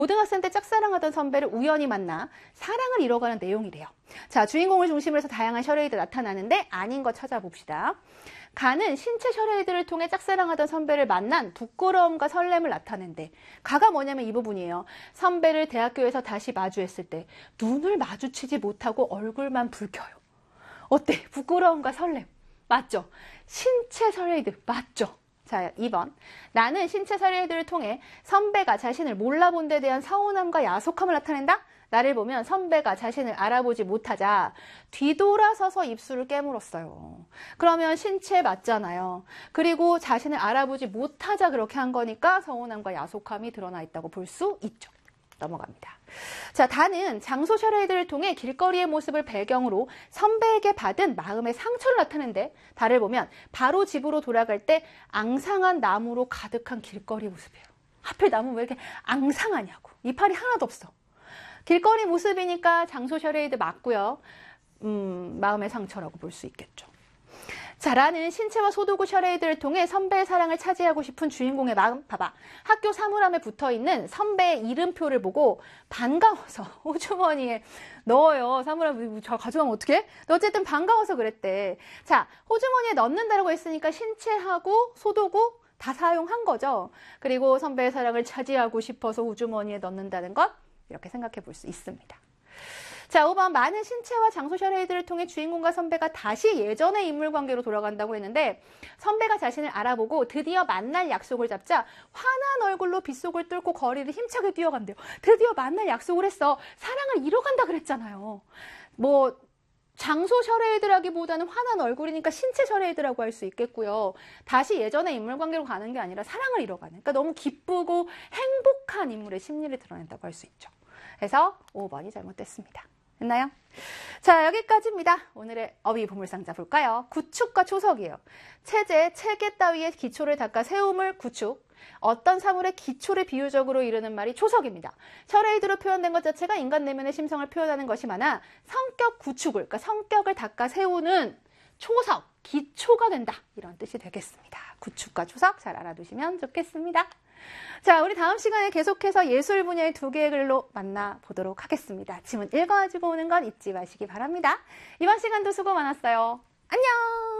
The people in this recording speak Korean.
고등학생 때 짝사랑하던 선배를 우연히 만나 사랑을 이뤄가는 내용이래요. 자, 주인공을 중심으로 해서 다양한 셔레이드 나타나는데 아닌 거 찾아봅시다. 가는 신체 셔레이드를 통해 짝사랑하던 선배를 만난 부끄러움과 설렘을 나타낸대. 가가 뭐냐면 이 부분이에요. 선배를 대학교에서 다시 마주했을 때 눈을 마주치지 못하고 얼굴만 붉혀요. 어때? 부끄러움과 설렘. 맞죠? 신체 셔레이드 맞죠? 자, 2번. 나는 신체 셔레이드를 통해 선배가 자신을 몰라본 데 대한 서운함과 야속함을 나타낸다? 나를 보면 선배가 자신을 알아보지 못하자 뒤돌아서서 입술을 깨물었어요. 그러면 신체 맞잖아요. 그리고 자신을 알아보지 못하자 그렇게 한 거니까 서운함과 야속함이 드러나 있다고 볼 수 있죠. 넘어갑니다. 자, 다는 장소 셔레이드를 통해 길거리의 모습을 배경으로 선배에게 받은 마음의 상처를 나타내는데 다를 보면 바로 집으로 돌아갈 때 앙상한 나무로 가득한 길거리 모습이에요. 하필 나무 왜 이렇게 앙상하냐고. 이파리 하나도 없어. 길거리 모습이니까 장소 셔레이드 맞고요. 마음의 상처라고 볼 수 있겠죠. 자, 라는 신체와 소도구 셔레이드를 통해 선배의 사랑을 차지하고 싶은 주인공의 마음 봐봐. 학교 사물함에 붙어있는 선배의 이름표를 보고 반가워서 호주머니에 넣어요. 사물함 저 가져가면 어떡해? 어쨌든 반가워서 그랬대. 자, 호주머니에 넣는다고 했으니까 신체하고 소도구 다 사용한 거죠. 그리고 선배의 사랑을 차지하고 싶어서 호주머니에 넣는다는 것 이렇게 생각해 볼 수 있습니다. 자, 5번. 많은 신체와 장소 셔레이드를 통해 주인공과 선배가 다시 예전의 인물관계로 돌아간다고 했는데 선배가 자신을 알아보고 드디어 만날 약속을 잡자 환한 얼굴로 빗속을 뚫고 거리를 힘차게 뛰어간대요. 드디어 만날 약속을 했어. 사랑을 이뤄간다 그랬잖아요. 뭐 장소 셔레이드라기보다는 환한 얼굴이니까 신체 셔레이드라고 할 수 있겠고요. 다시 예전의 인물관계로 가는 게 아니라 사랑을 이뤄가는. 그러니까 너무 기쁘고 행복한 인물의 심리를 드러낸다고 할 수 있죠. 그래서 5번이 잘못됐습니다. 됐나요? 자, 여기까지입니다. 오늘의 어휘 보물상자 볼까요? 구축과 초석이에요. 체제, 체계 따위의 기초를 닦아 세움을 구축. 어떤 사물의 기초를 비유적으로 이루는 말이 초석입니다. 셔레이드로 표현된 것 자체가 인간 내면의 심성을 표현하는 것이 많아 성격 구축을, 그러니까 성격을 닦아 세우는 초석, 기초가 된다. 이런 뜻이 되겠습니다. 구축과 초석 잘 알아두시면 좋겠습니다. 자, 우리 다음 시간에 계속해서 예술 분야의 두 개의 글로 만나보도록 하겠습니다. 지문 읽어가지고 오는 건 잊지 마시기 바랍니다. 이번 시간도 수고 많았어요. 안녕!